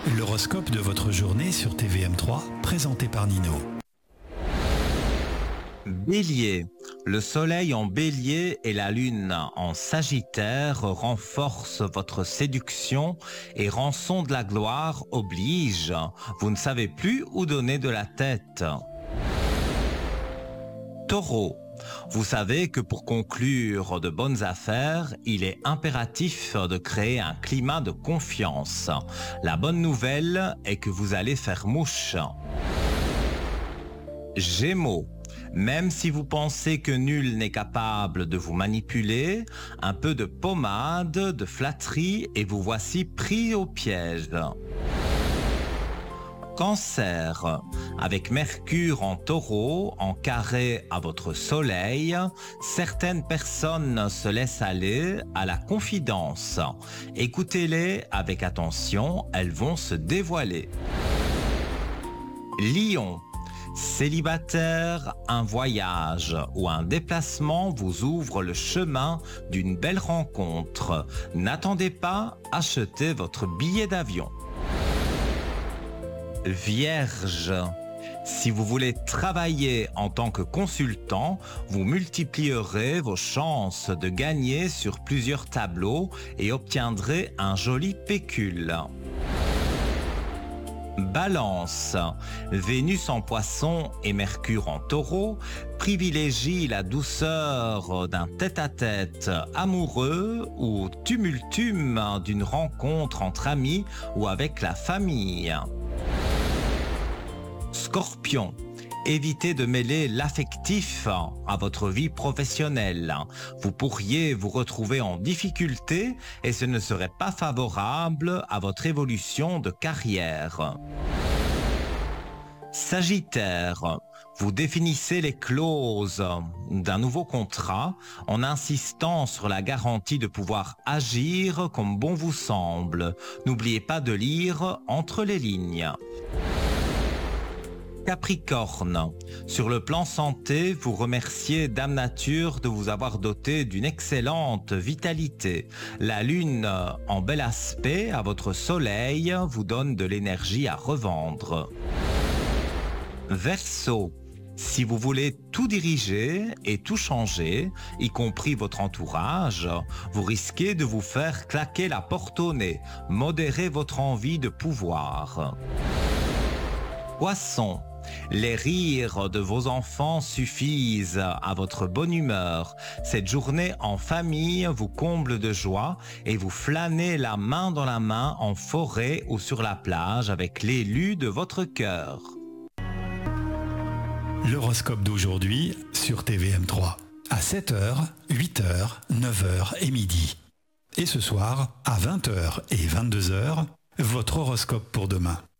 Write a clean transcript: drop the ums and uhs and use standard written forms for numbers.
L'horoscope de votre journée sur TVM3, présenté par Nino. Bélier, le soleil en bélier et la lune en sagittaire renforcent votre séduction et rançon de la gloire oblige. Vous ne savez plus où donner de la tête. Taureau, vous savez que pour conclure de bonnes affaires, il est impératif de créer un climat de confiance. La bonne nouvelle est que vous allez faire mouche. Gémeaux, même si vous pensez que nul n'est capable de vous manipuler, un peu de pommade, de flatterie et vous voici pris au piège. Cancer, avec Mercure en taureau, en carré à votre soleil, certaines personnes se laissent aller à la confidence. Écoutez-les avec attention, elles vont se dévoiler. Lion, célibataire, un voyage ou un déplacement vous ouvre le chemin d'une belle rencontre. N'attendez pas, achetez votre billet d'avion. Vierge, si vous voulez travailler en tant que consultant, vous multiplierez vos chances de gagner sur plusieurs tableaux et obtiendrez un joli pécule. Balance, Vénus en poisson et Mercure en taureau privilégient la douceur d'un tête-à-tête amoureux ou tumultume d'une rencontre entre amis ou avec la famille. Scorpion, évitez de mêler l'affectif à votre vie professionnelle. Vous pourriez vous retrouver en difficulté et ce ne serait pas favorable à votre évolution de carrière. Sagittaire, vous définissez les clauses d'un nouveau contrat en insistant sur la garantie de pouvoir agir comme bon vous semble. N'oubliez pas de lire entre les lignes. Capricorne, sur le plan santé, vous remerciez Dame Nature de vous avoir doté d'une excellente vitalité. La lune en bel aspect à votre soleil vous donne de l'énergie à revendre. Verseau, si vous voulez tout diriger et tout changer, y compris votre entourage, vous risquez de vous faire claquer la porte au nez. Modérez votre envie de pouvoir. Poisson, les rires de vos enfants suffisent à votre bonne humeur. Cette journée en famille vous comble de joie et vous flânez la main dans la main en forêt ou sur la plage avec l'élu de votre cœur. L'horoscope d'aujourd'hui sur TVM3, à 7h, 8h, 9h et midi. Et ce soir, à 20h et 22h, votre horoscope pour demain.